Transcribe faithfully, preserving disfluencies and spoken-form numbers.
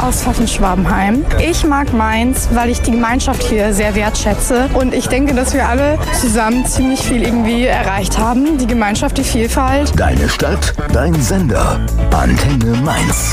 aus Pfaffenschwabenheim. Ich mag Mainz, weil ich die Gemeinschaft hier sehr wertschätze. Und ich denke, dass wir alle zusammen ziemlich viel irgendwie erreicht haben. Die Gemeinschaft, die Vielfalt. Deine Stadt, dein Sender. Antenne Mainz.